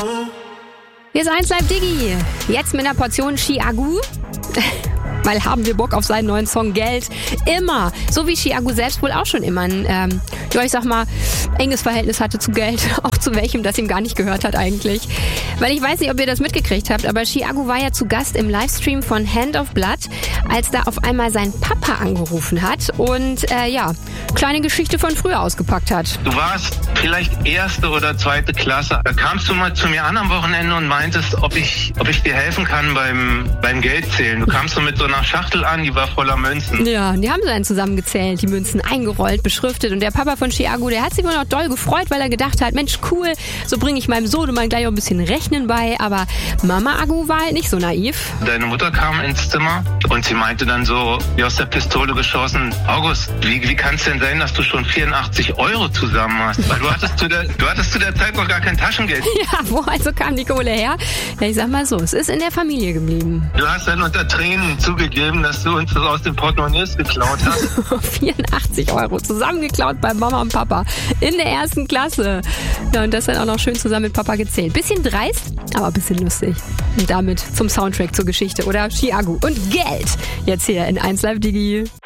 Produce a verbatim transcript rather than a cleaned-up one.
Hier ist eins Live Diggi. Jetzt mit einer Portion Chiagu. Weil haben wir Bock auf seinen neuen Song Geld? Immer. So wie Chiagu selbst wohl auch schon immer ein, ähm, ja, ich sag mal, enges Verhältnis hatte zu Geld. Auch zu welchem, das ihm gar nicht gehört hat eigentlich. Weil ich weiß nicht, ob ihr das mitgekriegt habt, aber Chiagu war ja zu Gast im Livestream von Hand of Blood, als da auf einmal sein Papa angerufen hat und, äh, ja, kleine Geschichte von früher ausgepackt hat. Du warst vielleicht erste oder zweite Klasse. Da kamst du mal zu mir an am Wochenende und meintest, ob ich, ob ich dir helfen kann beim, beim Geldzählen. Du kamst so mit so einer Schachtel an, die war voller Münzen. Ja, die haben sie dann zusammengezählt, die Münzen eingerollt, beschriftet und der Papa von Chiagu, der hat sich wohl noch doll gefreut, weil er gedacht hat, Mensch, cool, so bringe ich meinem Sohn mal gleich auch ein bisschen Rechnen bei, aber Mama Agu war halt nicht so naiv. Deine Mutter kam ins Zimmer und sie meinte dann so, wie aus der Pistole geschossen, August, wie, wie kann es denn sein, dass du schon vierundachtzig Euro zusammen hast? Weil du hattest zu der, du hattest zu der Zeit noch gar kein Taschengeld. Ja, wo also kam die Kohle her? Ja, ich sag mal so, es ist in der Familie geblieben. Du hast dann unter Tränen zugegeben, dass du uns das aus den Portemonnaies geklaut hast. vierundachtzig Euro zusammengeklaut bei Mama und Papa in der ersten Klasse. Ja, und das dann auch noch schön zusammen mit Papa gezählt. Bisschen dreist, aber ein bisschen lustig. Und damit zum Soundtrack zur Geschichte oder Chiagu und Geld. Jetzt hier in eins Live Diggi.